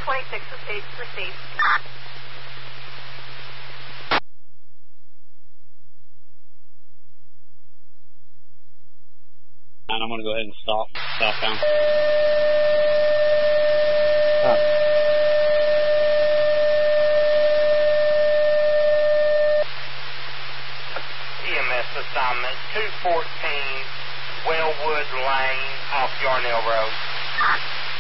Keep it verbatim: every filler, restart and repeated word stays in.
twenty-six, proceed. Proceed. And I'm going to go ahead and stop southbound. Uh. E M S assignment two fourteen Wellwood Lane off Yarnell Road.